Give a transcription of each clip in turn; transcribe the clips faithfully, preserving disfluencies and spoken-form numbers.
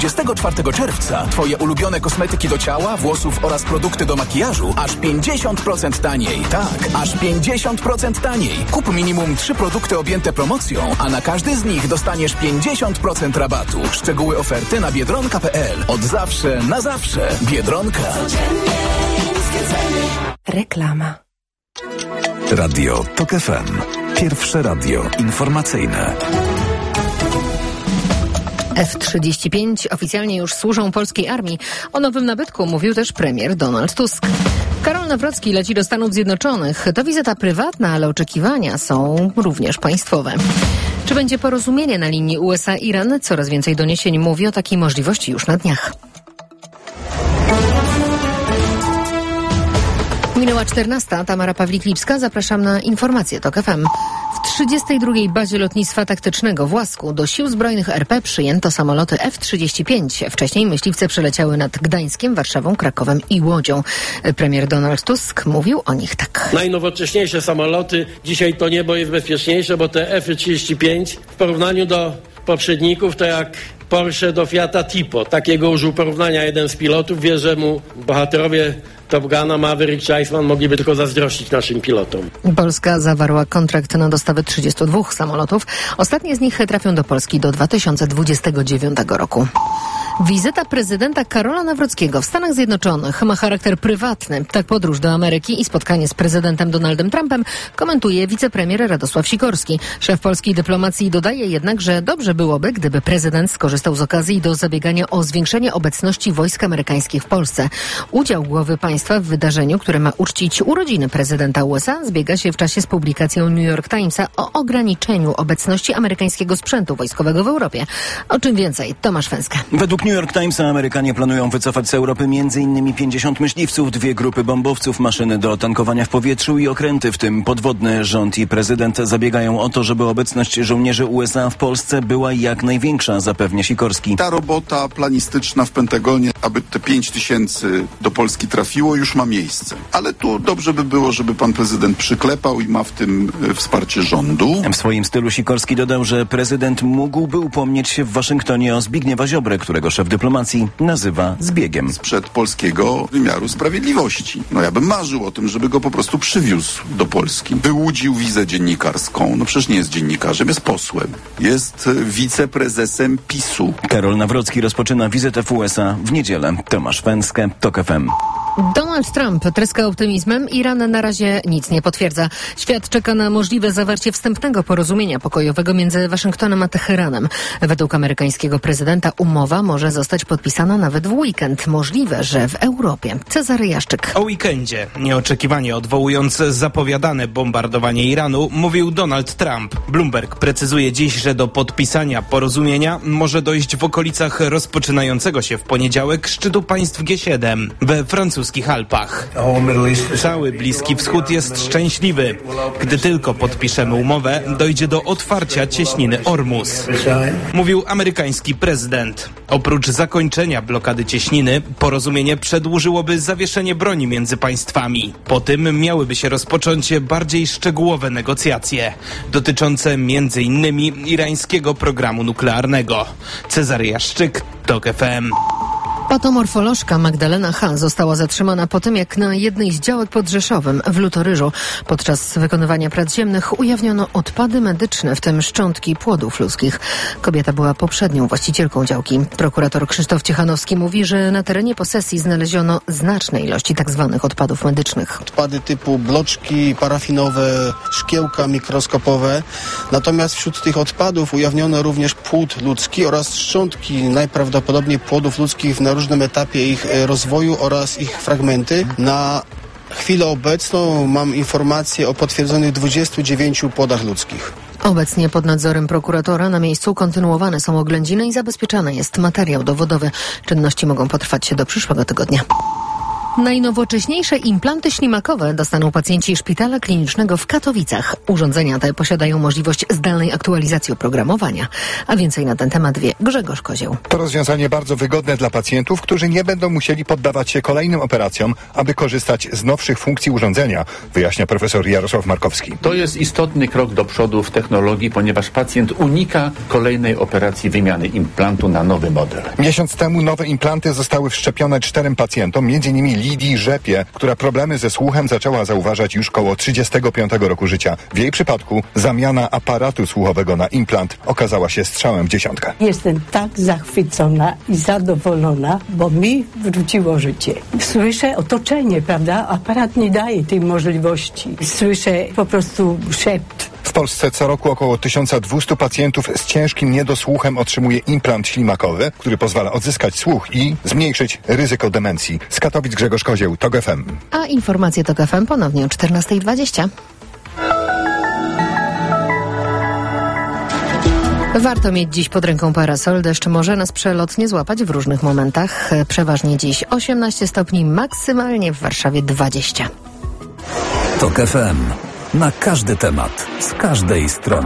dwudziestego czwartego czerwca Twoje ulubione kosmetyki do ciała, włosów oraz produkty do makijażu aż pięćdziesiąt procent taniej. Tak, aż pięćdziesiąt procent taniej. Kup minimum trzy produkty objęte promocją, a na każdy z nich dostaniesz pięćdziesiąt procent rabatu. Szczegóły oferty na biedronka kropka p l. Od zawsze na zawsze. Biedronka. Reklama. Radio Tok F M. Pierwsze radio informacyjne. F trzydzieści pięć oficjalnie już służą polskiej armii. O nowym nabytku mówił też premier Donald Tusk. Karol Nawrocki leci do Stanów Zjednoczonych. To wizyta prywatna, ale oczekiwania są również państwowe. Czy będzie porozumienie na linii U S A Iran? Coraz więcej doniesień mówi o takiej możliwości już na dniach. Minęła czternasta. Tamara Pawlik-Lipska. Zapraszam na informacje Tok F M. W trzydziestej drugiej bazie lotnictwa taktycznego w Łasku do Sił Zbrojnych R P przyjęto samoloty F trzydzieści pięć. Wcześniej myśliwce przeleciały nad Gdańskiem, Warszawą, Krakowem i Łodzią. Premier Donald Tusk mówił o nich tak. Najnowocześniejsze samoloty. Dzisiaj to niebo jest bezpieczniejsze, bo te F trzydzieści pięć w porównaniu do poprzedników to jak Porsche do Fiata Tipo. Takiego użył porównania jeden z pilotów. Wie, że mu bohaterowie Top Guna, Maverick czy Iceman mogliby tylko zazdrościć naszym pilotom. Polska zawarła kontrakt na dostawę trzydziestu dwóch samolotów. Ostatnie z nich trafią do Polski do dwa tysiące dwudziestego dziewiątego roku. Wizyta prezydenta Karola Nawrockiego w Stanach Zjednoczonych ma charakter prywatny. Tak podróż do Ameryki i spotkanie z prezydentem Donaldem Trumpem komentuje wicepremier Radosław Sikorski. Szef polskiej dyplomacji dodaje jednak, że dobrze byłoby, gdyby prezydent skorzystał z okazji do zabiegania o zwiększenie obecności wojsk amerykańskich w Polsce. Udział głowy państwa w wydarzeniu, które ma uczcić urodziny prezydenta U S A, zbiega się w czasie z publikacją New York Timesa o ograniczeniu obecności amerykańskiego sprzętu wojskowego w Europie. O czym więcej? Tomasz Węska. Według New York Timesa Amerykanie planują wycofać z Europy między innymi pięćdziesiąt myśliwców, dwie grupy bombowców, maszyny do tankowania w powietrzu i okręty, w tym podwodne. Rząd i prezydent zabiegają o to, żeby obecność żołnierzy U S A w Polsce była jak największa, zapewnia Sikorski. Ta robota planistyczna w Pentagonie, aby te pięć tysięcy do Polski trafiło, już ma miejsce. Ale tu dobrze by było, żeby pan prezydent przyklepał i ma w tym e, wsparcie rządu. W swoim stylu Sikorski dodał, że prezydent mógłby upomnieć się w Waszyngtonie o Zbigniewa Ziobrę, którego szef dyplomacji nazywa zbiegiem. Sprzed polskiego wymiaru sprawiedliwości. No ja bym marzył o tym, żeby go po prostu przywiózł do Polski. Wyłudził wizę dziennikarską. No przecież nie jest dziennikarzem, jest posłem. Jest wiceprezesem PiSu. Karol Nawrocki rozpoczyna wizytę w U S A w niedzielę. Tomasz Węskę, Tok F M. Donald Trump tryska optymizmem. Iran na razie nic nie potwierdza. Świat czeka na możliwe zawarcie wstępnego porozumienia pokojowego między Waszyngtonem a Teheranem. Według amerykańskiego prezydenta umowa może zostać podpisana nawet w weekend. Możliwe, że w Europie. Cezary Jaszczyk. O weekendzie, nieoczekiwanie odwołując zapowiadane bombardowanie Iranu, mówił Donald Trump. Bloomberg precyzuje dziś, że do podpisania porozumienia może dojść w okolicach rozpoczynającego się w poniedziałek szczytu państw G siedem we francuskich Alpach. Cały Bliski Wschód jest szczęśliwy. Gdy tylko podpiszemy umowę, dojdzie do otwarcia cieśniny Ormus, mówił amerykański prezydent. Oprócz zakończenia blokady cieśniny, porozumienie przedłużyłoby zawieszenie broni między państwami. Po tym miałyby się rozpocząć bardziej szczegółowe negocjacje, dotyczące między innymi irańskiego programu nuklearnego. Cezary Jaszczyk, Tok F M. Patomorfolożka Magdalena H. została zatrzymana po tym, jak na jednej z działek pod Rzeszowem w Lutoryżu podczas wykonywania prac ziemnych ujawniono odpady medyczne, w tym szczątki płodów ludzkich. Kobieta była poprzednią właścicielką działki. Prokurator Krzysztof Ciechanowski mówi, że na terenie posesji znaleziono znaczne ilości tzw. odpadów medycznych. Odpady typu bloczki parafinowe, szkiełka mikroskopowe. Natomiast wśród tych odpadów ujawniono również płód ludzki oraz szczątki najprawdopodobniej płodów ludzkich w na różnym etapie ich rozwoju oraz ich fragmenty. Na chwilę obecną mam informacje o potwierdzonych dwudziestu dziewięciu płodach ludzkich. Obecnie pod nadzorem prokuratora na miejscu kontynuowane są oględziny i zabezpieczany jest materiał dowodowy. Czynności mogą potrwać do przyszłego tygodnia. Najnowocześniejsze implanty ślimakowe dostaną pacjenci Szpitala Klinicznego w Katowicach. Urządzenia te posiadają możliwość zdalnej aktualizacji oprogramowania. A więcej na ten temat wie Grzegorz Kozieł. To rozwiązanie bardzo wygodne dla pacjentów, którzy nie będą musieli poddawać się kolejnym operacjom, aby korzystać z nowszych funkcji urządzenia, wyjaśnia profesor Jarosław Markowski. To jest istotny krok do przodu w technologii, ponieważ pacjent unika kolejnej operacji wymiany implantu na nowy model. Miesiąc temu nowe implanty zostały wszczepione czterem pacjentom, między innymi Lidii Rzepie, która problemy ze słuchem zaczęła zauważać już koło trzydziestego piątego roku życia. W jej przypadku zamiana aparatu słuchowego na implant okazała się strzałem w dziesiątkę. Jestem tak zachwycona i zadowolona, bo mi wróciło życie. Słyszę otoczenie, prawda? Aparat nie daje tej możliwości. Słyszę po prostu szept. W Polsce co roku około tysiąc dwieście pacjentów z ciężkim niedosłuchem otrzymuje implant ślimakowy, który pozwala odzyskać słuch i zmniejszyć ryzyko demencji. Z Katowic Grzegorz Kozieł, TOK F M. A informacje TOK F M ponownie o czternasta dwadzieścia. Warto mieć dziś pod ręką parasol. Deszcz może nas przelotnie złapać w różnych momentach. Przeważnie dziś osiemnaście stopni, maksymalnie w Warszawie dwadzieścia. TOK F M. Na każdy temat, z każdej strony.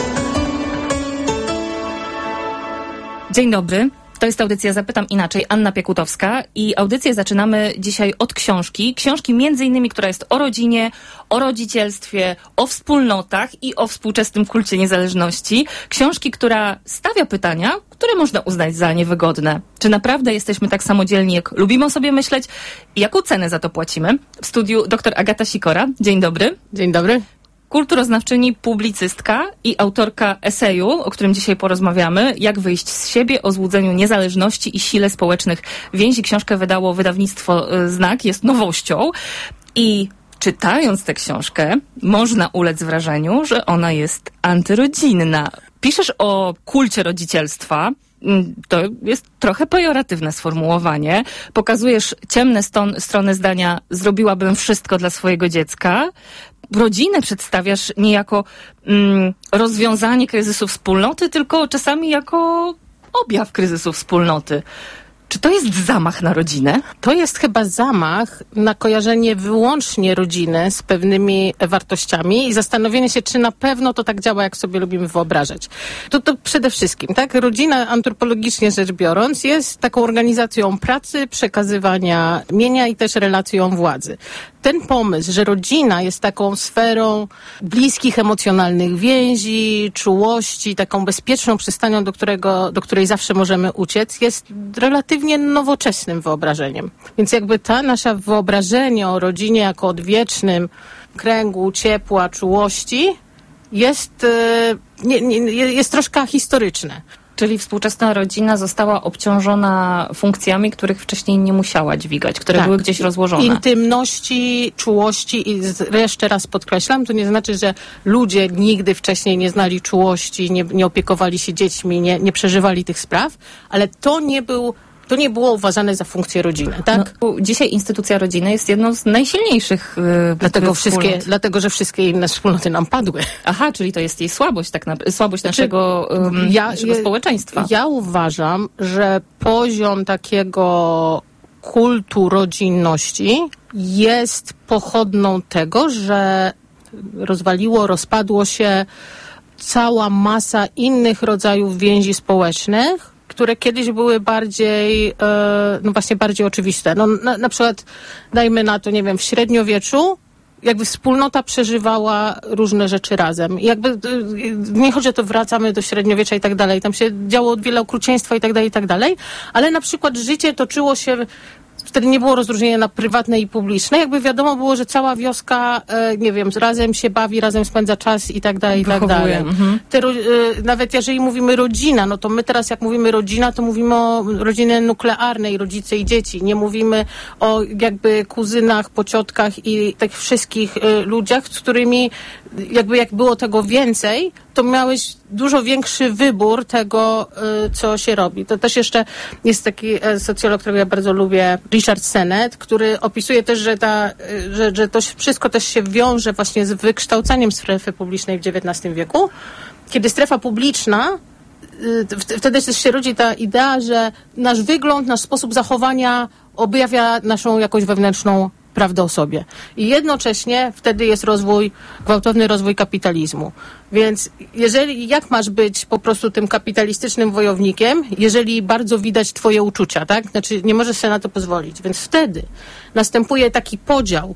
Dzień dobry. To jest audycja Zapytam Inaczej, Anna Piekutowska i audycję zaczynamy dzisiaj od książki. Książki między innymi, która jest o rodzinie, o rodzicielstwie, o wspólnotach i o współczesnym kulcie niezależności. Książki, która stawia pytania, które można uznać za niewygodne. Czy naprawdę jesteśmy tak samodzielni, jak lubimy o sobie myśleć i jaką cenę za to płacimy? W studiu dr Agata Sikora. Dzień dobry. Dzień dobry. Kulturoznawczyni, publicystka i autorka eseju, o którym dzisiaj porozmawiamy, Jak wyjść z siebie, o złudzeniu niezależności i sile społecznych więzi. Książkę wydało wydawnictwo Znak, jest nowością i czytając tę książkę można ulec wrażeniu, że ona jest antyrodzinna. Piszesz o kulcie rodzicielstwa. To jest trochę pejoratywne sformułowanie. Pokazujesz ciemne ston, strony zdania zrobiłabym wszystko dla swojego dziecka. Rodzinę przedstawiasz nie jako mm, rozwiązanie kryzysu wspólnoty, tylko czasami jako objaw kryzysu wspólnoty. Czy to jest zamach na rodzinę? To jest chyba zamach na kojarzenie wyłącznie rodziny z pewnymi wartościami i zastanowienie się, czy na pewno to tak działa, jak sobie lubimy wyobrażać. To, to przede wszystkim, tak? Rodzina, antropologicznie rzecz biorąc, jest taką organizacją pracy, przekazywania mienia i też relacją władzy. Ten pomysł, że rodzina jest taką sferą bliskich, emocjonalnych więzi, czułości, taką bezpieczną przystanią, do którego, do której zawsze możemy uciec, jest relatywnie nowoczesnym wyobrażeniem. Więc jakby ta nasza wyobrażenie o rodzinie jako odwiecznym kręgu ciepła, czułości jest, nie, nie, jest troszkę historyczne. Czyli współczesna rodzina została obciążona funkcjami, których wcześniej nie musiała dźwigać, które tak. były gdzieś rozłożone. Intymności, czułości i jeszcze raz podkreślam, to nie znaczy, że ludzie nigdy wcześniej nie znali czułości, nie, nie opiekowali się dziećmi, nie, nie przeżywali tych spraw, ale to nie był To nie było uważane za funkcję rodziny, tak? No, dzisiaj instytucja rodziny jest jedną z najsilniejszych yy, dlatego wszystkie, Dlatego, że wszystkie inne wspólnoty nam padły. Aha, czyli to jest jej słabość, tak na, słabość znaczy, naszego, yy, ja, naszego ja, społeczeństwa. Ja uważam, że poziom takiego kultu rodzinności jest pochodną tego, że rozwaliło, rozpadło się cała masa innych rodzajów więzi społecznych, które kiedyś były bardziej, no właśnie bardziej oczywiste. No na, na przykład, dajmy na to, nie wiem, w średniowieczu jakby wspólnota przeżywała różne rzeczy razem. I jakby, nie chodzi o to, wracamy do średniowiecza i tak dalej, tam się działo wiele okrucieństwa i tak dalej, i tak dalej, ale na przykład życie toczyło się, wtedy nie było rozróżnienia na prywatne i publiczne. Jakby wiadomo było, że cała wioska, e, nie wiem, razem się bawi, razem spędza czas i tak dalej, i tak dalej. Mhm. Te, e, nawet jeżeli mówimy rodzina, no to my teraz jak mówimy rodzina, to mówimy o rodzinie nuklearnej, rodzice i dzieci. Nie mówimy o jakby kuzynach, pociotkach i tych wszystkich e, ludziach, z którymi jakby jak było tego więcej, to miałeś dużo większy wybór tego, y, co się robi. To też jeszcze jest taki e, socjolog, którego ja bardzo lubię, Richard Sennett, który opisuje też, że, ta, y, że, że to wszystko też się wiąże właśnie z wykształceniem strefy publicznej w dziewiętnastym wieku, kiedy strefa publiczna wtedy też się rodzi ta idea, że nasz wygląd, nasz sposób zachowania objawia naszą jakąś wewnętrzną prawdę o sobie. I jednocześnie wtedy jest rozwój, gwałtowny rozwój kapitalizmu. Więc jeżeli, jak masz być po prostu tym kapitalistycznym wojownikiem, jeżeli bardzo widać twoje uczucia, tak? Znaczy nie możesz sobie na to pozwolić. Więc wtedy następuje taki podział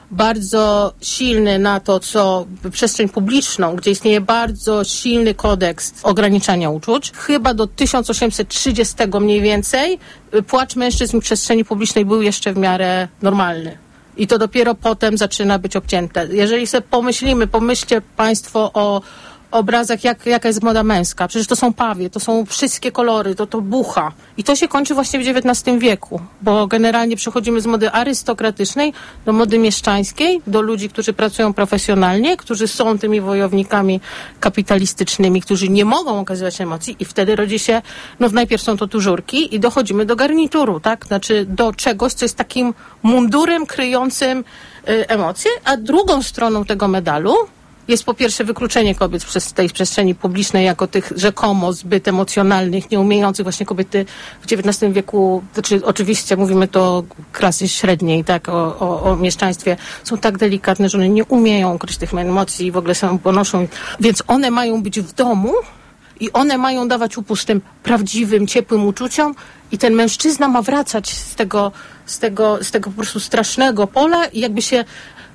bardzo silny na to, co przestrzeń publiczną, gdzie istnieje bardzo silny kodeks ograniczania uczuć. Chyba do tysiąc osiemset trzydziestego mniej więcej płacz mężczyzn w przestrzeni publicznej był jeszcze w miarę normalny. I to dopiero potem zaczyna być obcięte. Jeżeli sobie pomyślimy, pomyślcie Państwo o obrazach, jak, jaka jest moda męska. Przecież to są pawie, to są wszystkie kolory, to to bucha. I to się kończy właśnie w dziewiętnastym wieku, bo generalnie przechodzimy z mody arystokratycznej do mody mieszczańskiej, do ludzi, którzy pracują profesjonalnie, którzy są tymi wojownikami kapitalistycznymi, którzy nie mogą okazywać emocji i wtedy rodzi się, no najpierw są to tużurki i dochodzimy do garnituru, tak? Znaczy do czegoś, co jest takim mundurem kryjącym y, emocje, a drugą stroną tego medalu jest po pierwsze wykluczenie kobiet z tej przestrzeni publicznej jako tych rzekomo zbyt emocjonalnych, nieumiejących właśnie kobiety w dziewiętnastym wieku, znaczy oczywiście mówimy to o klasy średniej, tak, o, o, o mieszczaństwie, są tak delikatne, że one nie umieją ukryć tych emocji i w ogóle się ponoszą, więc one mają być w domu i one mają dawać upust tym prawdziwym, ciepłym uczuciom i ten mężczyzna ma wracać z tego, z tego, z tego po prostu strasznego pola i jakby się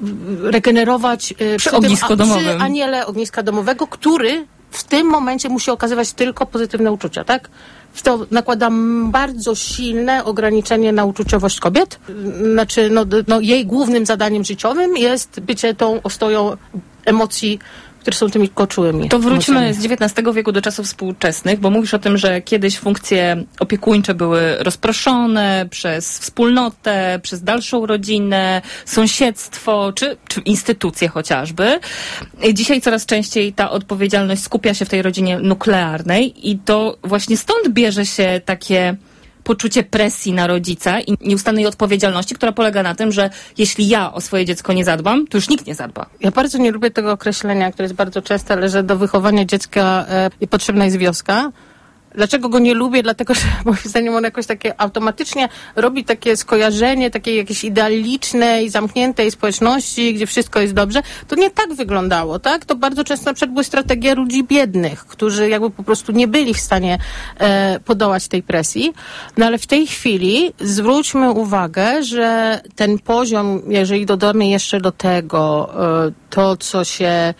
regenerować przy, przy ognisku tym, domowym. Przy aniele ogniska domowego, który w tym momencie musi okazywać tylko pozytywne uczucia, tak? To nakłada bardzo silne ograniczenie na uczuciowość kobiet. Znaczy, no, no, jej głównym zadaniem życiowym jest bycie tą ostoją emocji, które są tymi koczułymi. To wróćmy emocjami. Z dziewiętnastego wieku do czasów współczesnych, bo mówisz o tym, że kiedyś funkcje opiekuńcze były rozproszone przez wspólnotę, przez dalszą rodzinę, sąsiedztwo, czy, czy instytucje chociażby. Dzisiaj coraz częściej ta odpowiedzialność skupia się w tej rodzinie nuklearnej i to właśnie stąd bierze się takie poczucie presji na rodzica i nieustannej odpowiedzialności, która polega na tym, że jeśli ja o swoje dziecko nie zadbam, to już nikt nie zadba. Ja bardzo nie lubię tego określenia, które jest bardzo częste, ale że do wychowania dziecka e, potrzebna jest wioska. Dlaczego go nie lubię? Dlatego, że moim zdaniem on jakoś takie automatycznie robi takie skojarzenie takiej jakiejś idealicznej, zamkniętej społeczności, gdzie wszystko jest dobrze. To nie tak wyglądało, tak? To bardzo często na przykład były strategie ludzi biednych, którzy jakby po prostu nie byli w stanie e, podołać tej presji. No ale w tej chwili zwróćmy uwagę, że ten poziom, jeżeli dodamy jeszcze do tego e, to, co się...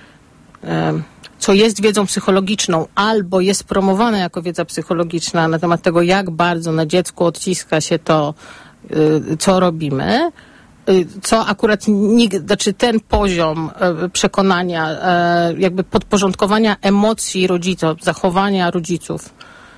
E, co jest wiedzą psychologiczną, albo jest promowane jako wiedza psychologiczna na temat tego, jak bardzo na dziecku odciska się to, co robimy, co akurat nikt, znaczy ten poziom przekonania, jakby podporządkowania emocji rodziców, zachowania rodziców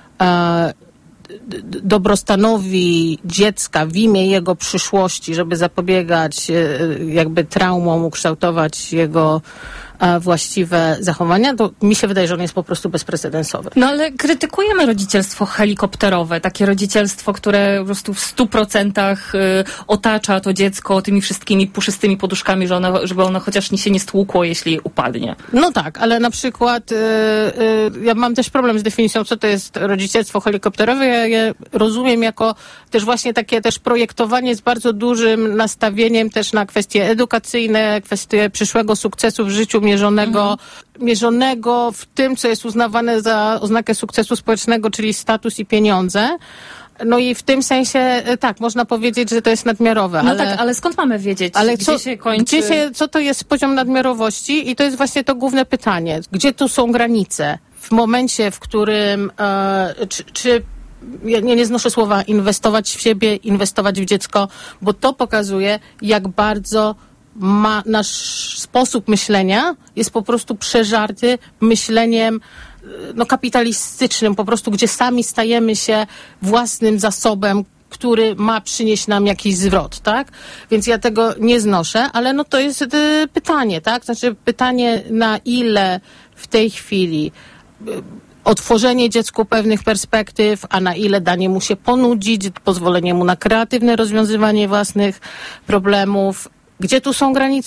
dobrostanowi dziecka w imię jego przyszłości, żeby zapobiegać jakby traumom, ukształtować jego właściwe zachowania, to mi się wydaje, że on jest po prostu bezprecedensowy. No ale krytykujemy rodzicielstwo helikopterowe, takie rodzicielstwo, które po prostu w stu procentach y, otacza to dziecko tymi wszystkimi puszystymi poduszkami, że ono, żeby ono chociaż się nie stłukło, jeśli upadnie. No tak, ale na przykład y, y, ja mam też problem z definicją, co to jest rodzicielstwo helikopterowe. Ja je rozumiem jako też właśnie takie też projektowanie z bardzo dużym nastawieniem też na kwestie edukacyjne, kwestie przyszłego sukcesu w życiu mierzonego, mhm. mierzonego w tym, co jest uznawane za oznakę sukcesu społecznego, czyli status i pieniądze. No i w tym sensie, tak, można powiedzieć, że to jest nadmiarowe. No ale, tak, ale skąd mamy wiedzieć, ale gdzie co, się kończy? Gdzie się, co to jest poziom nadmiarowości? I to jest właśnie to główne pytanie. Gdzie tu są granice? W momencie, w którym e, czy, czy ja nie, nie znoszę słowa inwestować w siebie, inwestować w dziecko, bo to pokazuje, jak bardzo ma nasz sposób myślenia jest po prostu przeżarty myśleniem no, kapitalistycznym, po prostu gdzie sami stajemy się własnym zasobem, który ma przynieść nam jakiś zwrot, tak? Więc ja tego nie znoszę, ale no to jest y, pytanie, tak? Znaczy pytanie, na ile w tej chwili y, otworzenie dziecku pewnych perspektyw, a na ile danie mu się ponudzić, pozwolenie mu na kreatywne rozwiązywanie własnych problemów. Gdzie tu są granice?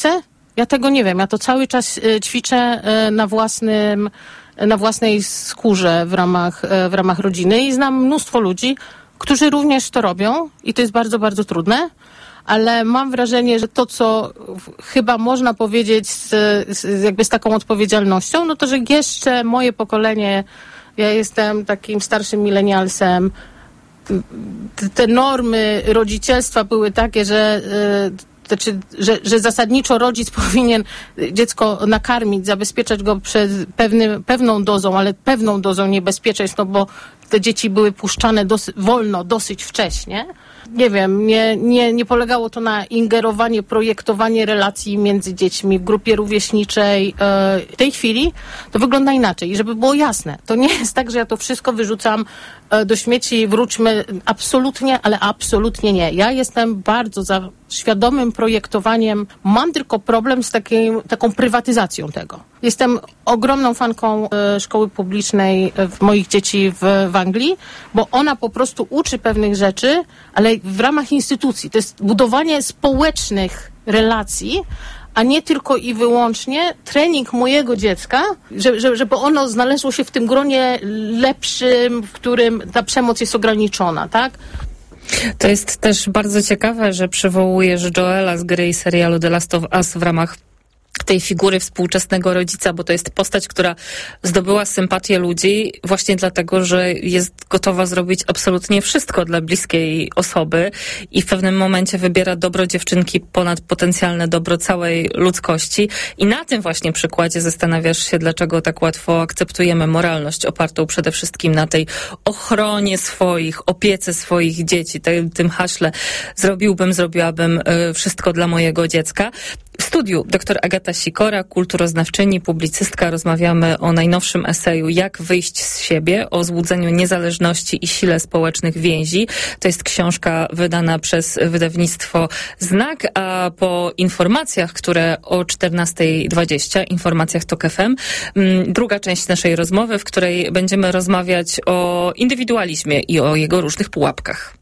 Ja tego nie wiem. Ja to cały czas y, ćwiczę y, na własnym, na własnej skórze w ramach, y, w ramach rodziny i znam mnóstwo ludzi, którzy również to robią i to jest bardzo, bardzo trudne. Ale mam wrażenie, że to, co chyba można powiedzieć z, z, jakby z taką odpowiedzialnością, no to, że jeszcze moje pokolenie, ja jestem takim starszym milenialsem, te normy rodzicielstwa były takie, że, znaczy, że, że zasadniczo rodzic powinien dziecko nakarmić, zabezpieczać go przed pewnym, pewną dozą, ale pewną dozą niebezpieczeństw, no bo te dzieci były puszczane dosy, wolno dosyć wcześnie. Nie wiem, nie, nie, nie polegało to na ingerowanie, projektowanie relacji między dziećmi w grupie rówieśniczej. W tej chwili to wygląda inaczej. I żeby było jasne, to nie jest tak, że ja to wszystko wyrzucam do śmieci, wróćmy. Absolutnie, ale absolutnie nie. Ja jestem bardzo za świadomym projektowaniem. Mam tylko problem z takim, taką prywatyzacją tego. Jestem ogromną fanką e, szkoły publicznej e, moich dzieci w, w Anglii, bo ona po prostu uczy pewnych rzeczy, ale w ramach instytucji. To jest budowanie społecznych relacji, a nie tylko i wyłącznie trening mojego dziecka, że, że, żeby ono znalazło się w tym gronie lepszym, w którym ta przemoc jest ograniczona, tak? To jest też bardzo ciekawe, że przywołujesz Joela z gry i serialu The Last of Us w ramach tej figury współczesnego rodzica, bo to jest postać, która zdobyła sympatię ludzi właśnie dlatego, że jest gotowa zrobić absolutnie wszystko dla bliskiej osoby i w pewnym momencie wybiera dobro dziewczynki ponad potencjalne dobro całej ludzkości. I na tym właśnie przykładzie zastanawiasz się, dlaczego tak łatwo akceptujemy moralność opartą przede wszystkim na tej ochronie swoich, opiece swoich dzieci, tej, tym haśle zrobiłbym, zrobiłabym y, wszystko dla mojego dziecka. W studiu dr Agata Sikora, kulturoznawczyni, publicystka. Rozmawiamy o najnowszym eseju Jak wyjść z siebie, o złudzeniu niezależności i sile społecznych więzi. To jest książka wydana przez wydawnictwo Znak, a po informacjach, które o czternasta dwadzieścia, informacjach TOK F M, druga część naszej rozmowy, w której będziemy rozmawiać o indywidualizmie i o jego różnych pułapkach.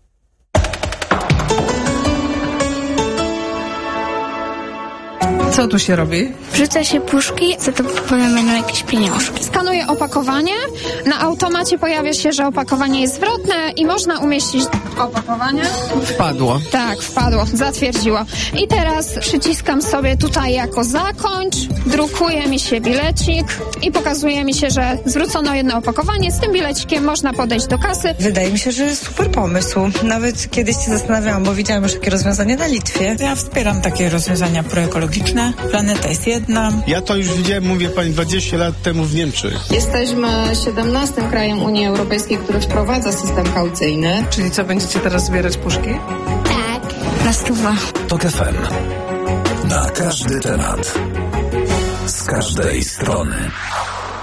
Co tu się robi? Wrzuca się puszki, za to powiem będą jakieś pieniążki. Skanuję opakowanie, na automacie pojawia się, że opakowanie jest zwrotne i można umieścić opakowanie. Wpadło. Tak, wpadło, zatwierdziło. I teraz przyciskam sobie tutaj jako zakończ, drukuje mi się bilecik i pokazuje mi się, że zwrócono jedno opakowanie. Z tym bilecikiem można podejść do kasy. Wydaje mi się, że jest super pomysł. Nawet kiedyś się zastanawiałam, bo widziałam już takie rozwiązanie na Litwie. Ja wspieram takie rozwiązania proekologiczne. Planeta jest jedna. Ja to już widziałem, mówię pani, dwadzieścia lat temu w Niemczech. Jesteśmy siedemnastym krajem Unii Europejskiej, który wprowadza system kaucyjny. Czyli co, będziecie teraz zbierać puszki? Tak, na stówę. TOK F M. Na każdy temat. Z każdej strony.